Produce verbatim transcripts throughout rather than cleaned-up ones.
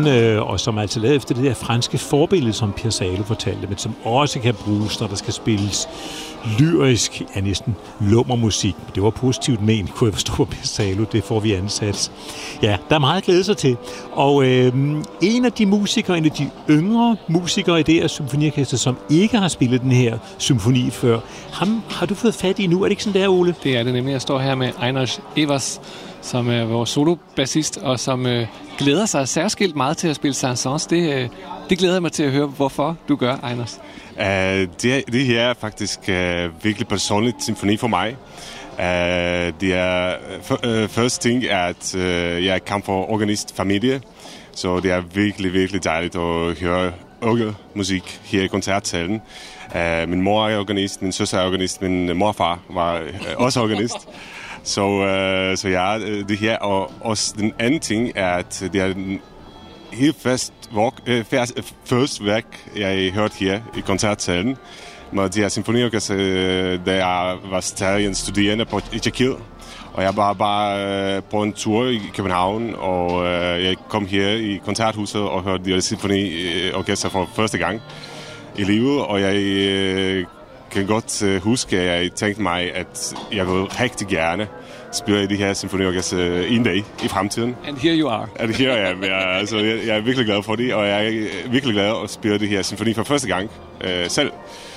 Uden, øh, og som er altså lavet efter det der franske forbillede, som Pirzalo fortalte, men som også kan bruges, når der skal spilles lyrisk, ja, næsten lummermusik. Det var positivt ment, kunne jeg forstå på Pirzalo. Det får vi ansat. Ja, der er meget at glæde sig til. Og øh, en af de musikere, en af de yngre musikere i det her symfoniorkester, som ikke har spillet den her symfoni før, ham har du fået fat i nu. Er det ikke sådan der, Ole? Det er det nemlig. Jeg står her med Einosh Evers, som er vores solobassist, og som øh, glæder sig særskilt meget til at spille Saint-Saëns. Det, øh, det glæder jeg mig til at høre, hvorfor du gør, Einosh. Uh, det, det her er faktisk uh, virkelig personligt symfoni for mig. Uh, det er uh, første ting er, at uh, jeg kommer fra organistfamilie, så det er virkelig, virkelig dejligt at høre orgelmusik her i koncertsalen. Uh, min mor er organist, min søster er organist, min morfar var uh, også organist. Så, uh, så ja, det her. Og også den anden ting er, at det er en helt fast øh, første værk, jeg har hørt her i koncertsalen. Med de her symfoniorkester, da jeg var stadig en studerende på i Tjekkiet. Og jeg var bare øh, på en tur i København, og øh, jeg kom her i koncerthuset og hørte de her symfoniorkester for første gang i livet. Og jeg øh, kan godt øh, huske, at jeg tænkte mig, at jeg ville rigtig gerne spille i de her symfoniorkester en dag i fremtiden. And here you are. And here I am. Jeg, altså, jeg, jeg er virkelig glad for det, og jeg er virkelig glad at spille de her symfoni for første gang øh, selv.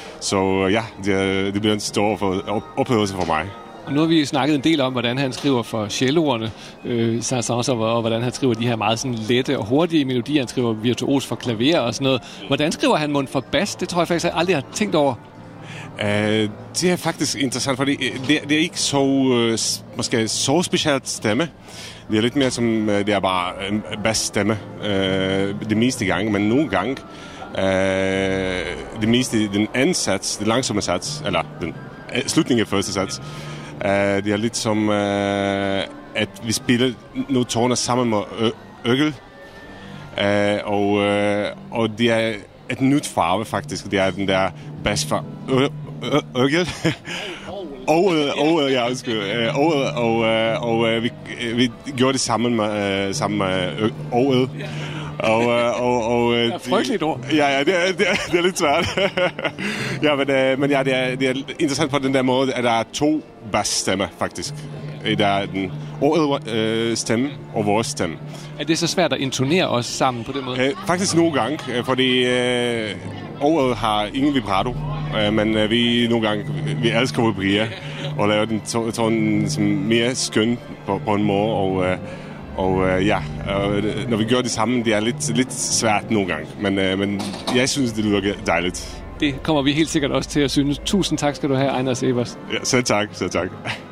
Så ja, det, det bliver en stor oplevelse for mig. Og nu har vi snakket en del om, hvordan han skriver for celloerne, øh, Saint-Saëns, og hvordan han skriver de her meget sådan lette og hurtige melodier. Han skriver virtuos for klaver og sådan noget. Hvordan skriver han mund for bas? Det tror jeg faktisk, jeg aldrig har tænkt over. Uh, det er faktisk interessant, fordi det, det er ikke så, uh, måske så specielt stemme. Det er lidt mere som, uh, det er bare en bassstemme uh, det meste gange, men nogle gange uh, det meste, den anden sats, den langsomme sats, eller den uh, slutningen af første sats, uh, det er lidt som, uh, at vi spiller nogle toner sammen med orgel, uh, og, uh, og det er et nyt farve faktisk, det er den der bass fra orgel. Orgel, orgel, ja, undskyld. Orgel, og, og vi, vi gjorde det sammen med, sammen med orgel. Og, og, og, det er frygteligt ord. Ja, ja, det er, det er, det er lidt svært. Ja, men, men ja, det er, det er interessant på den der måde, at der er to basstemmer, faktisk. Der er den orgel stemme og vores stemme. Er det så svært at intonere os sammen på den måde? Øh, faktisk nogle gange, fordi øh, orgel har ingen vibrato, øh, men øh, vi nogle gange vi elsker at vibrere og lave den sådan to, mere skøn på, på en måde, og, øh, og øh, ja, øh, når vi gør det sammen, det er lidt, lidt svært nogle gange, men, øh, men jeg synes, det lyder dejligt. Det kommer vi helt sikkert også til at synes. Tusind tak skal du have, Einosh Evers. Ja, selv tak, selv tak.